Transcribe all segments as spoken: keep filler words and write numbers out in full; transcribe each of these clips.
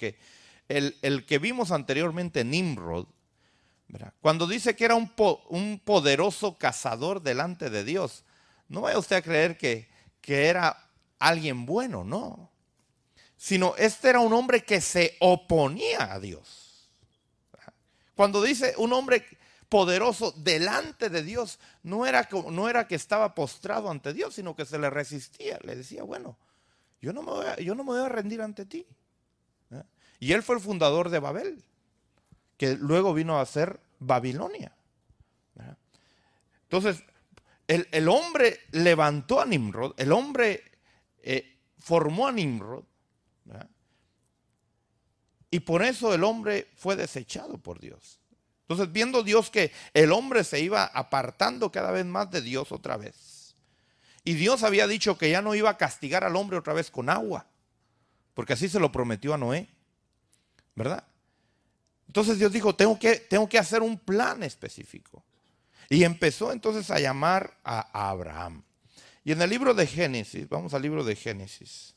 porque el, el que vimos anteriormente, Nimrod, ¿verdad? Cuando dice que era un, po, un poderoso cazador delante de Dios, no vaya usted a creer que, que era alguien bueno, no. Sino este era un hombre que se oponía a Dios. Cuando dice un hombre poderoso delante de Dios, no era, no era que estaba postrado ante Dios, sino que se le resistía. Le decía, bueno, yo no me voy a, yo no me voy a rendir ante ti. ¿Eh? Y él fue el fundador de Babel, que luego vino a ser Babilonia. ¿Eh? Entonces, el, el hombre levantó a Nimrod, el hombre eh, formó a Nimrod, ¿verdad? Y por eso el hombre fue desechado por Dios. Entonces, viendo Dios que el hombre se iba apartando cada vez más de Dios otra vez. Y Dios había dicho que ya no iba a castigar al hombre otra vez con agua, porque así se lo prometió a Noé, ¿verdad? Entonces Dios dijo, tengo que, tengo que hacer un plan específico. Y empezó entonces a llamar a Abraham. Y en el libro de Génesis, vamos al libro de Génesis.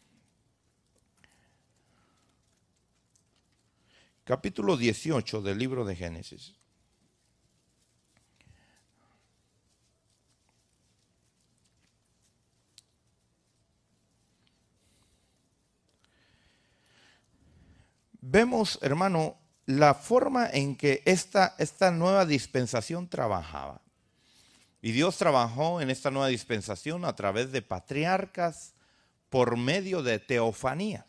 Capítulo dieciocho del libro de Génesis. Vemos, hermano, la forma en que esta, esta nueva dispensación trabajaba. Y Dios trabajó en esta nueva dispensación a través de patriarcas por medio de teofanías.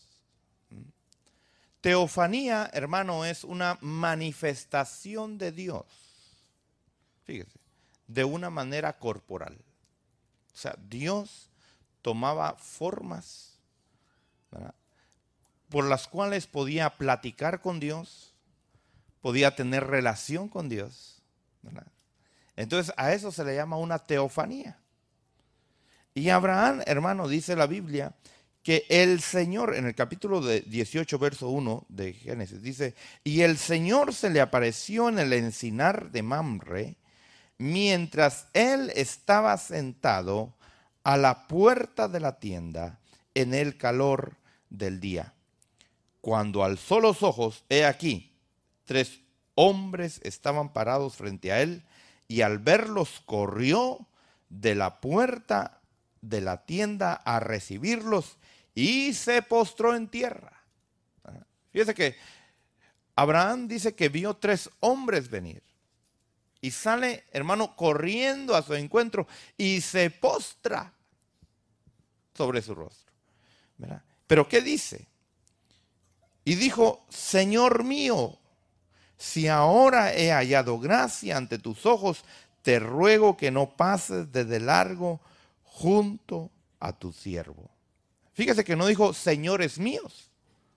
Teofanía, hermano, es una manifestación de Dios. Fíjese, de una manera corporal. O sea, Dios tomaba formas, ¿verdad?, por las cuales podía platicar con Dios, podía tener relación con Dios, ¿verdad? Entonces a eso se le llama una teofanía. Y Abraham, hermano, dice la Biblia que el Señor, en el capítulo de dieciocho, verso uno de Génesis, dice, y el Señor se le apareció en el encinar de Mamre, mientras él estaba sentado a la puerta de la tienda en el calor del día. Cuando alzó los ojos, he aquí, tres hombres estaban parados frente a él, y al verlos corrió de la puerta de la tienda a recibirlos y se postró en tierra. Fíjese que Abraham dice que vio tres hombres venir y sale, hermano, corriendo a su encuentro y se postra sobre su rostro, ¿verdad? Pero ¿qué dice? Y dijo, Señor mío, si ahora he hallado gracia ante tus ojos, te ruego que no pases de largo junto a tu siervo. Fíjese que no dijo señores míos.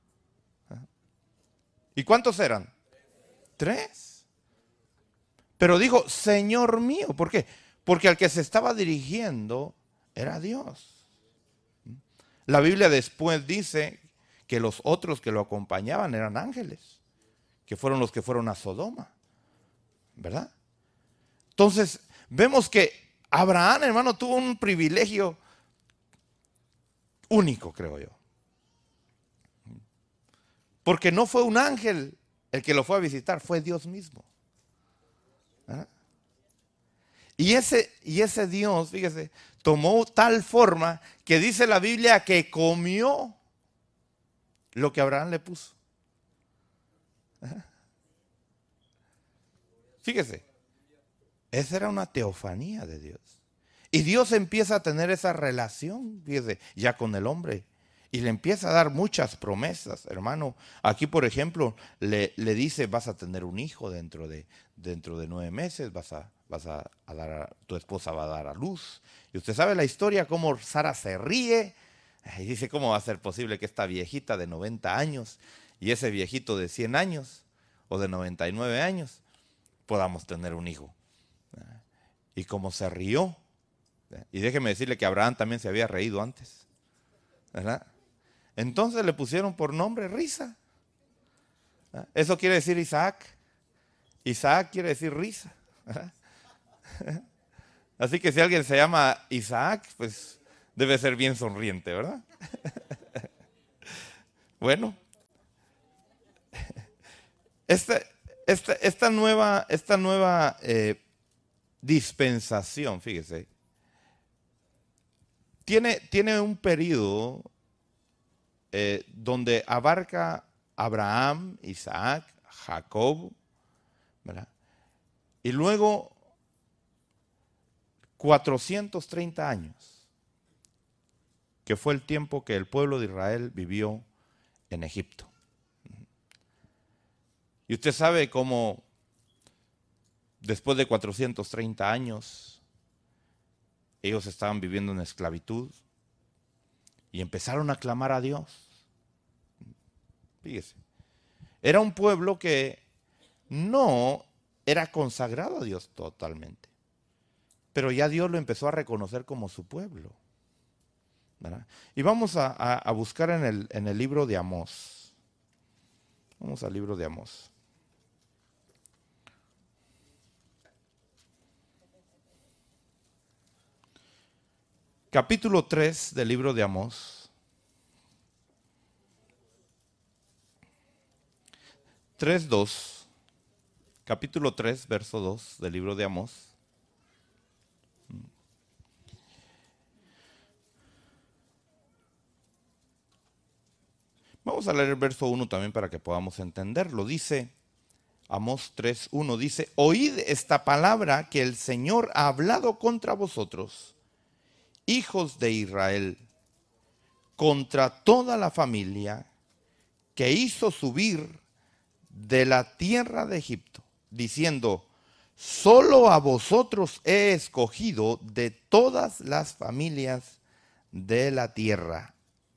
¿Y cuántos eran? Tres. Pero dijo Señor mío. ¿Por qué? Porque al que se estaba dirigiendo era Dios. La Biblia después dice que los otros que lo acompañaban eran ángeles, que fueron los que fueron a Sodoma, ¿verdad? Entonces, vemos que Abraham, hermano, tuvo un privilegio único, creo yo. Porque no fue un ángel el que lo fue a visitar, fue Dios mismo. ¿Verdad? Y ese, y ese Dios, fíjese, tomó tal forma que dice la Biblia que comió lo que Abraham le puso. ¿Verdad? Fíjese, esa era una teofanía de Dios. Y Dios empieza a tener esa relación, fíjese, ya con el hombre. Y le empieza a dar muchas promesas, hermano. Aquí, por ejemplo, le, le dice, vas a tener un hijo dentro de, dentro de nueve meses, vas a, vas a, a dar a, tu esposa va a dar a luz. Y usted sabe la historia, cómo Sara se ríe. Y dice, ¿cómo va a ser posible que esta viejita de noventa años y ese viejito de cien años o de noventa y nueve años podamos tener un hijo? Y como se rió. Y déjeme decirle que Abraham también se había reído antes, ¿verdad? Entonces le pusieron por nombre risa. Eso quiere decir Isaac. Isaac quiere decir risa, ¿verdad? Así que si alguien se llama Isaac, pues debe ser bien sonriente, ¿verdad? Bueno, esta, esta, esta nueva, esta nueva eh, dispensación, fíjese, tiene, tiene un periodo eh, donde abarca Abraham, Isaac, Jacob, ¿verdad? Y luego cuatrocientos treinta años, que fue el tiempo que el pueblo de Israel vivió en Egipto. Y usted sabe cómo después de cuatrocientos treinta años ellos estaban viviendo en esclavitud y empezaron a clamar a Dios. Fíjese, era un pueblo que no era consagrado a Dios totalmente, pero ya Dios lo empezó a reconocer como su pueblo, ¿verdad? Y vamos a, a, a buscar en el, en el libro de Amós. Vamos al libro de Amós. Capítulo tres del libro de Amós. tres, dos. Capítulo tres, verso dos del libro de Amós. Vamos a leer el verso uno también para que podamos entenderlo. Dice Amós tres, uno, dice: oíd esta palabra que el Señor ha hablado contra vosotros, hijos de Israel, contra toda la familia que hizo subir de la tierra de Egipto, diciendo: solo a vosotros he escogido de todas las familias de la tierra.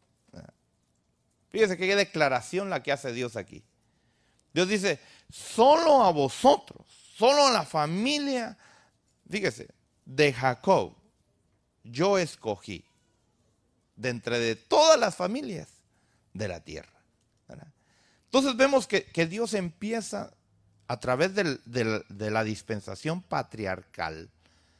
Fíjese qué declaración la que hace Dios aquí. Dios dice: solo a vosotros, solo a la familia, fíjese, de Jacob, yo escogí de entre de todas las familias de la tierra, ¿verdad? Entonces vemos que, que Dios empieza a través del, del, de la dispensación patriarcal,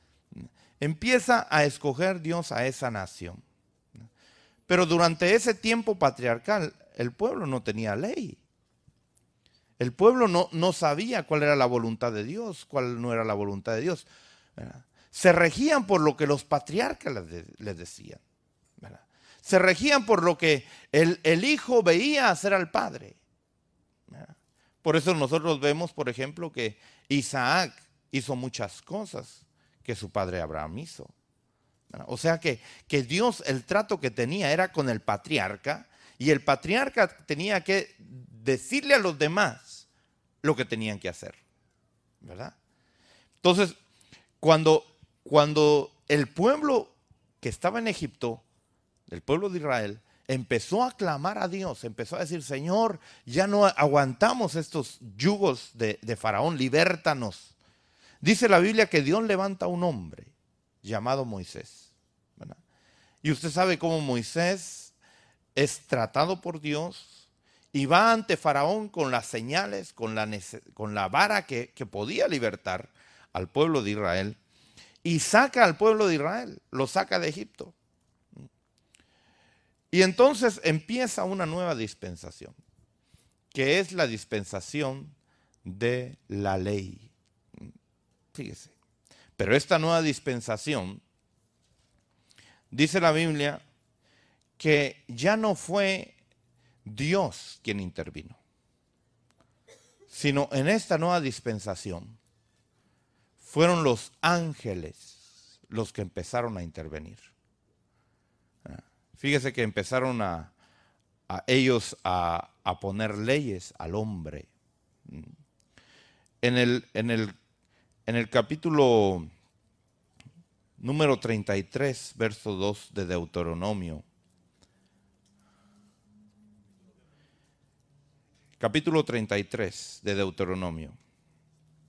empieza a escoger Dios a esa nación. Pero durante ese tiempo patriarcal el pueblo no tenía ley. El pueblo no, no sabía cuál era la voluntad de Dios, cuál no era la voluntad de Dios, ¿verdad? Se regían por lo que los patriarcas les, les decían, ¿verdad? Se regían por lo que el, el hijo veía hacer al padre, ¿verdad? Por eso nosotros vemos, por ejemplo, que Isaac hizo muchas cosas que su padre Abraham hizo, ¿verdad? O sea que, que Dios, el trato que tenía era con el patriarca, y el patriarca tenía que decirle a los demás lo que tenían que hacer, ¿verdad? Entonces, cuando, cuando el pueblo que estaba en Egipto, el pueblo de Israel, empezó a clamar a Dios, empezó a decir: Señor, ya no aguantamos estos yugos de, de Faraón, libértanos. Dice la Biblia que Dios levanta a un hombre llamado Moisés, ¿verdad? Y usted sabe cómo Moisés es tratado por Dios y va ante Faraón con las señales, con la, con la vara que, que podía libertar al pueblo de Israel, y saca al pueblo de Israel, lo saca de Egipto. Y entonces empieza una nueva dispensación, que es la dispensación de la ley. Fíjese. Pero esta nueva dispensación, dice la Biblia, que ya no fue Dios quien intervino, sino en esta nueva dispensación fueron los ángeles los que empezaron a intervenir. Fíjese que empezaron a, a ellos a, a poner leyes al hombre. En el, en el, en el capítulo número treinta y tres, verso dos de Deuteronomio, capítulo treinta y tres de Deuteronomio,